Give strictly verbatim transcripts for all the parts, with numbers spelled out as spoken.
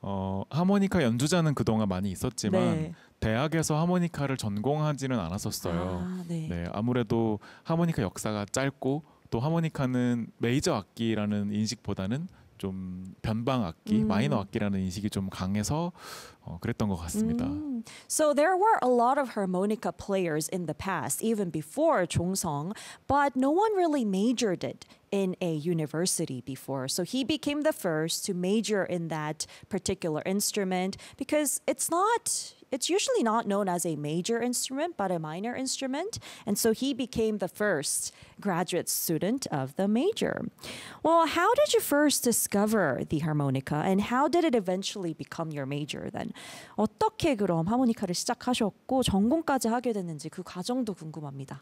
어, 하모니카 연주자는 그동안 많이 있었지만 네. 대학에서 하모니카를 전공하지는 않았었어요. 아, 네. 네, 아무래도 하모니카 역사가 짧고 또 하모니카는 메이저 악기라는 인식보다는 좀 변방 악기, 음. 마이너 악기라는 인식이 좀 강해서 어, 그랬던 것 같습니다. Mm. So there were a lot of harmonica players in the past, even before Chongseong, but no one really majored it in a university before. So he became the first to major in that particular instrument because it's not it's usually not known as a major instrument but a minor instrument, and so he became the first graduate student of the major. Well, how did you first discover the harmonica and how did it eventually become your major then? 어떻게 그럼 하모니카를 시작하셨고 전공까지 하게 됐는지 그 과정도 궁금합니다.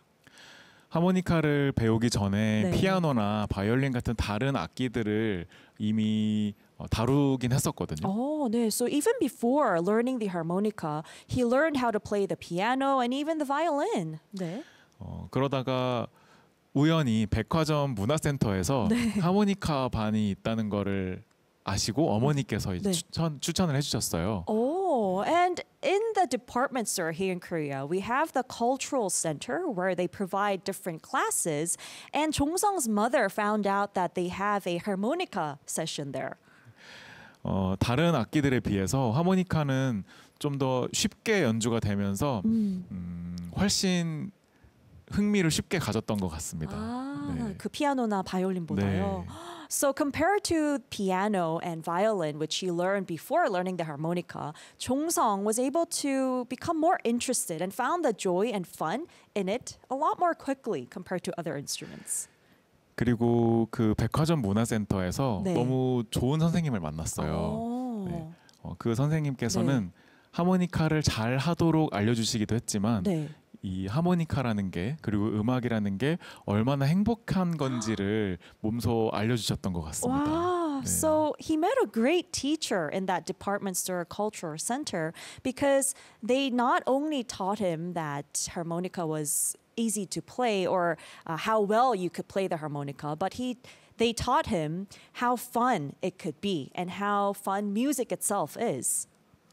하모니카를 배우기 전에 네. 피아노나 바이올린 같은 다른 악기들을 이미 어, 다루긴 했었거든요. Oh, 네. So even before learning the harmonica, he learned how to play the piano and even the violin. 네. 어, 그러다가 우연히 백화점 문화센터에서 네. 하모니카 반이 있다는 거를 아시고 어머니께서 이제 네. 추천, 추천을 해주셨어요. Oh, and in the department store here in Korea, we have the cultural center where they provide different classes. And Jong-sung's mother found out that they have a harmonica session there. 어, 다른 악기들에 비해서 하모니카는 좀 더 쉽게 연주가 되면서 음. 음, 훨씬 흥미를 쉽게 가졌던 것 같습니다. 아, 네. 그 피아노나 바이올린보다요. So compared to piano and violin, which he learned before learning the harmonica, Jong-sung was able to become more interested and found the joy and fun in it a lot more quickly compared to other instruments. 그리고 그 백화점 문화센터에서 네. 너무 좋은 선생님을 만났어요. 오. 네. 어, 그 선생님께서는 하모니카를 잘 하도록 알려주시기도 했지만 네. 이 하모니카라는 게 그리고 음악이라는 게 얼마나 행복한 건지를 몸소 알려주셨던 것 같습니다. Wow. 네. So he met a great teacher in that department store cultural center because they not only taught him that harmonica was easy to play or uh, how well you could play the harmonica, but he they taught him how fun it could be and how fun music itself is.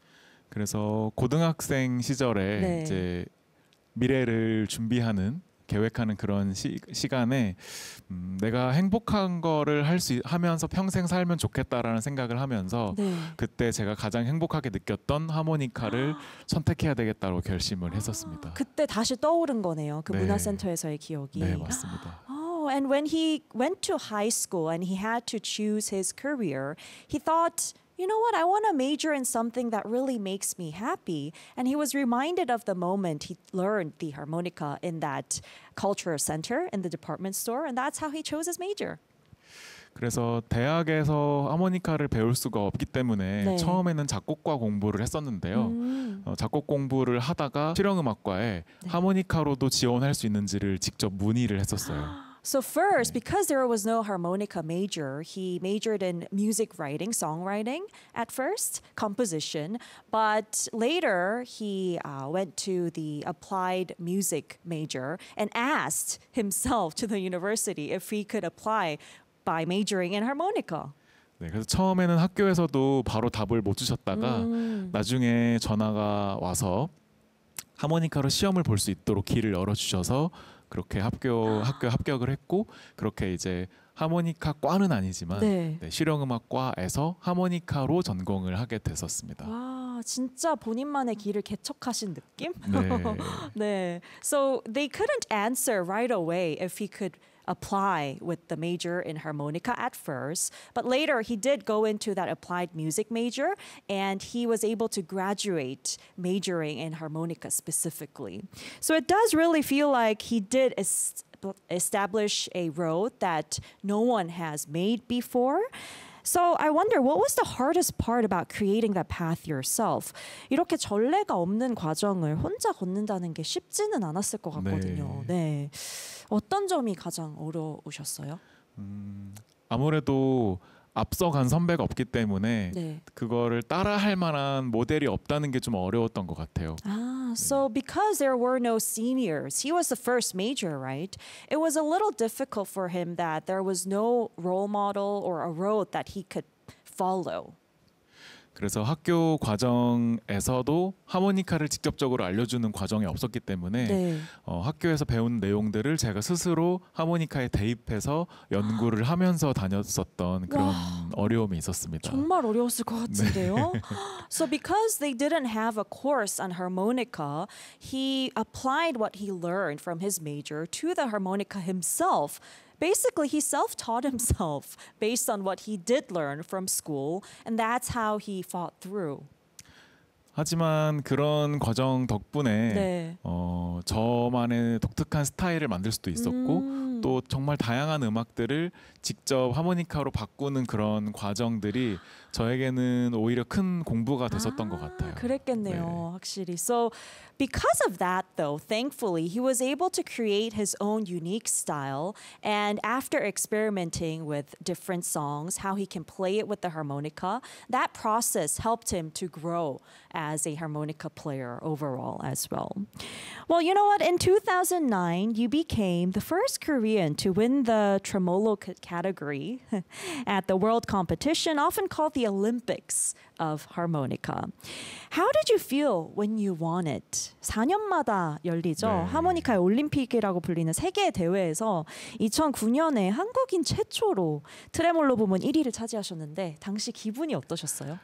그래서 고등학생 시절에 네. 이제 미래를 준비하는 계획하는 그런 시, 시간에 음, 내가 행복한 거를 할 수 하면서 평생 살면 좋겠다라는 생각을 하면서 네. 그때 제가 가장 행복하게 느꼈던 하모니카를 선택해야 되겠다고 결심을 했었습니다. 그때 다시 떠오른 거네요. 그 네. 문화센터에서의 기억이. 네, 맞습니다. Oh, and when he went to high school and he had to choose his career, he thought, you know what, I want to major in something that really makes me happy. And he was reminded of the moment he learned the harmonica in that cultural center in the department store, and that's how he chose his major. 그래서 대학에서 하모니카를 배울 수가 없기 때문에 네. 처음에는 작곡과 공부를 했었는데요. 음. 어, 작곡 공부를 하다가 실용음악과에 네. 하모니카로도 지원할 수 있는지를 직접 문의를 했었어요. So first, because there was no harmonica major, he majored in music writing, songwriting at first, composition. But later, he uh, went to the applied music major and asked himself to the university if he could apply by majoring in harmonica. 네, 그래서 처음에는 학교에서도 바로 답을 못 주셨다가 음. 나중에 전화가 와서 하모니카로 시험을 볼 수 있도록 길을 열어주셔서 그렇게 학교 학교 합격을 했고 그렇게 이제 하모니카과는 아니지만 네. 네, 실용음악과에서 하모니카로 전공을 하게 됐었습니다. 와, 진짜 본인만의 길을 개척하신 느낌? 네. 네. So they couldn't answer right away if he could apply with the major in harmonica at first, but later he did go into that applied music major and he was able to graduate majoring in harmonica specifically. So it does really feel like he did es- establish a road that no one has made before. So I wonder what was the hardest part about creating that path yourself? 이렇게 전례가 없는 과정을 혼자 걷는다는 게 쉽지는 않았을 것 같거든요. 네. 어떤 점이 가장 어려우셨어요? 음, 아무래도 앞서간 선배가 없기 때문에 네. 그거를 따라할 만한 모델이 없다는 게 좀 어려웠던 것 같아요. Ah, so because there were no seniors, he was the first major, right? It was a little difficult for him that there was no role model or a road that he could follow. 그래서 학교 과정에서도 하모니카를 직접적으로 알려주는 과정이 없었기 때문에 네. 어, 학교에서 배운 내용들을 제가 스스로 하모니카에 대입해서 연구를 하면서 다녔었던 그런 어려움이 있었습니다. 정말 어려웠을 것 같은데요. So because they didn't have a course on harmonica, he applied what he learned from his major to the harmonica himself. Basically, he self-taught himself based on what he did learn from school, and that's how he fought through. 하지만 그런 과정 덕분에 네. 어, 저만의 독특한 스타일을 만들 수도 있었고 음. 또 정말 다양한 음악들을 직접 하모니카로 바꾸는 그런 과정들이 저에게는 오히려 큰 공부가 됐었던 것 같아요. 그랬겠네요, 네. 확실히. So because of that, though, thankfully, he was able to create his own unique style. And after experimenting with different songs, how he can play it with the harmonica, that process helped him to grow as a harmonica player overall as well. Well, you know what? In two thousand nine, you became the first Korean to win the tremolo c- category at the world competition, often called the Olympics of harmonica. How did you feel when you won it? 사 년마다 열리죠. 네. 하모니카의 올림픽이라고 불리는 세계 대회에서 이천구 년에 한국인 최초로 트레몰로 부문 일 위를 차지하셨는데 당시 기분이 어떠셨어요?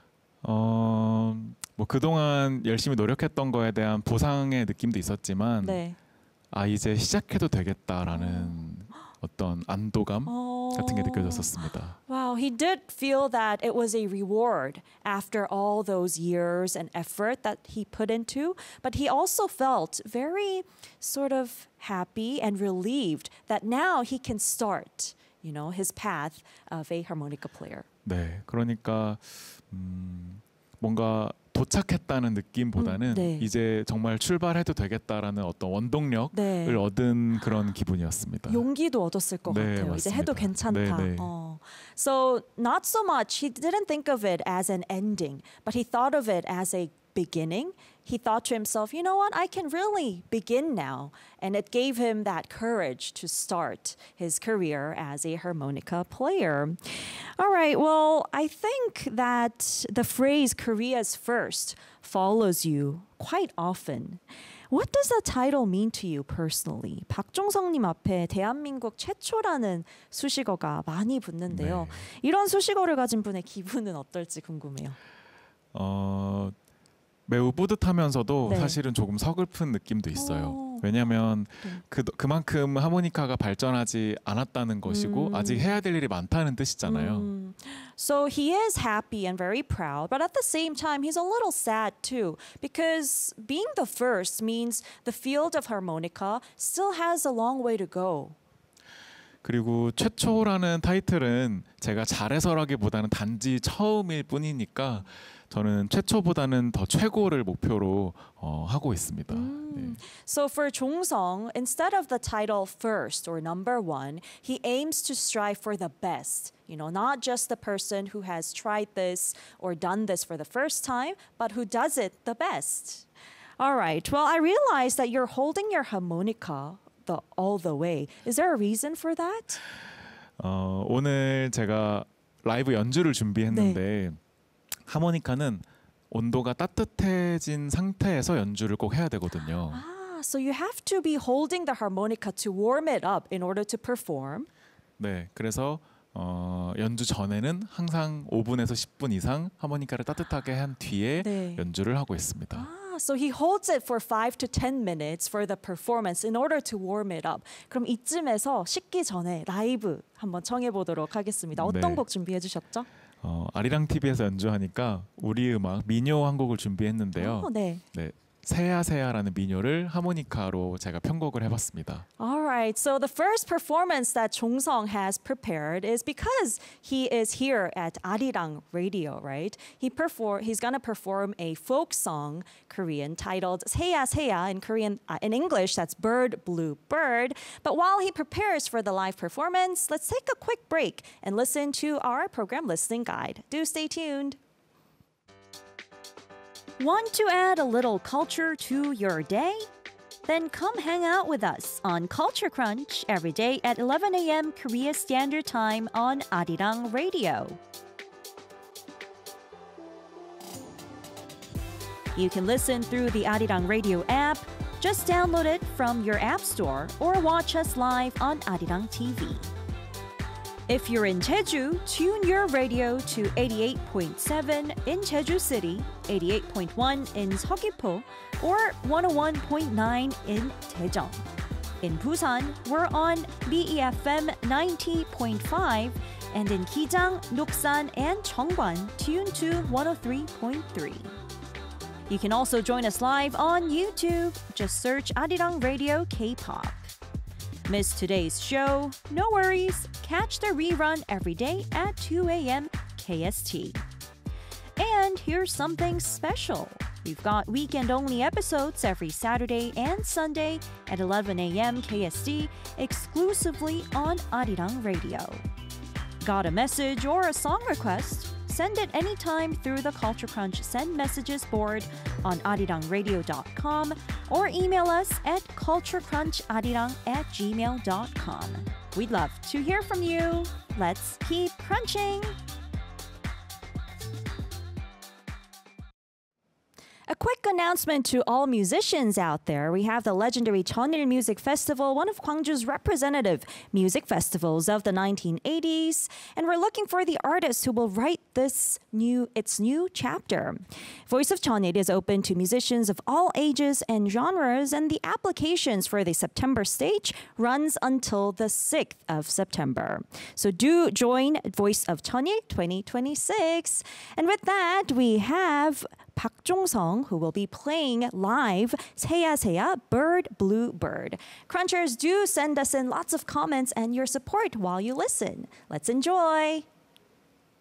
어, 뭐 그동안 열심히 노력했던 거에 대한 보상의 느낌도 있었지만 네. 아 이제 시작해도 되겠다라는 어떤 안도감 같은 게 느껴졌었습니다. Wow, he did feel that it was a reward after all those years and effort that he put into, but he also felt very sort of happy and relieved that now he can start, you know, his path of a harmonica player. 네, 그러니까 음, 뭔가 도착했다는 느낌보다는 음, 네. 이제 정말 출발해도 되겠다라는 어떤 원동력을 네. 얻은 그런 기분이었습니다. 용기도 얻었을 것 네, 같아요. 이제 해도 맞습니다. 괜찮다. 네, 네. 어. So not so much. He didn't think of it as an ending, but he thought of it as a beginning. He thought to himself, you know what? I can really begin now. And it gave him that courage to start his career as a harmonica player. All right. Well, I think that the phrase Korea's first follows you quite often. What does the title mean to you personally? 박종성님 앞에 대한민국 최초라는 수식어가 많이 붙는데요. 이런 수식어를 가진 분의 기분은 어떨지 궁금해요. 어, 매우 뿌듯하면서도 네. 사실은 조금 서글픈 느낌도 있어요. 오. 왜냐하면 네. 그, 그만큼 하모니카가 발전하지 않았다는 것이고 음. 아직 해야 될 일이 많다는 뜻이잖아요. Mm. So he is happy and very proud, but at the same time, he's a little sad too, because being the first means the field of harmonica still has a long way to go. 그리고 최초라는 타이틀은 제가 잘해서라기보다는 단지 처음일 뿐이니까 저는 최초보다는 더 최고를 목표로 어, 하고 있습니다. 네. So for Jong-sung, instead of the title first or number one, he aims to strive for the best. You know, not just the person who has tried this or done this for the first time, but who does it the best. All right. Well, I realize that you're holding your harmonica the, all the way. Is there a reason for that? 어, 오늘 제가 라이브 연주를 준비했는데 하모니카는 온도가 따뜻해진 상태에서 연주를 꼭 해야 되거든요. Ah, so you have to be holding the harmonica to warm it up in order to perform. 네, 그래서 어, 연주 전에는 항상 오 분에서 십 분 이상 하모니카를 따뜻하게 한 뒤에 네. 연주를 하고 있습니다. Ah, so he holds it for five to ten minutes for the performance in order to warm it up. 그럼 이쯤에서 식기 전에 라이브 한번 청해 보도록 하겠습니다. 어떤 네. 곡 준비해 주셨죠? 어, 아리랑 티비에서 연주하니까 우리 음악 민요 한 곡을 준비했는데요. 어, 네. 네, 세야세야라는 민요를 하모니카로 제가 편곡을 해봤습니다. All right. So the first performance that Jong-sung has prepared is because he is here at Arirang Radio, right? He perform. He's gonna perform a folk song Korean titled "Seya Seya" in Korean. Uh, in English, that's "Bird Blue Bird." But while he prepares for the live performance, let's take a quick break and listen to our program listening guide. Do stay tuned. Want to add a little culture to your day? Then come hang out with us on Culture Crunch every day at eleven a.m. Korea Standard Time on Arirang Radio. You can listen through the Arirang Radio app. Just download it from your app store or watch us live on Arirang T V. If you're in Jeju, tune your radio to eighty-eight point seven in Jeju City, eighty-eight point one in Seogwipo, or one oh one point nine in Daejeon. In Busan, we're on B E F M ninety point five, and in Kijang, Noksan, and Cheongwan, tune to one oh three point three. You can also join us live on YouTube. Just search Arirang Radio K-pop. Miss today's show? No worries. Catch the rerun every day at two a.m. K S T. And here's something special. We've got weekend-only episodes every Saturday and Sunday at eleven a.m. K S T exclusively on Arirang Radio. Got a message or a song request? Send it anytime through the Culture Crunch Send Messages board on arirang radio dot com or email us at culturecruncharirang at gmail dot com. We'd love to hear from you. Let's keep crunching! A quick announcement to all musicians out there. We have the legendary Cheonil Music Festival, one of Gwangju's representative music festivals of the nineteen eighties. And we're looking for the artists who will write this new, its new chapter. Voice of Cheonil is open to musicians of all ages and genres, and the applications for the September stage runs until the sixth of September. So do join Voice of Cheonil twenty twenty-six. And with that, we have Park Jong-sung, who will be playing live Seya Seya Bird Blue Bird. Crunchers, do send us in lots of comments and your support while you listen. Let's enjoy!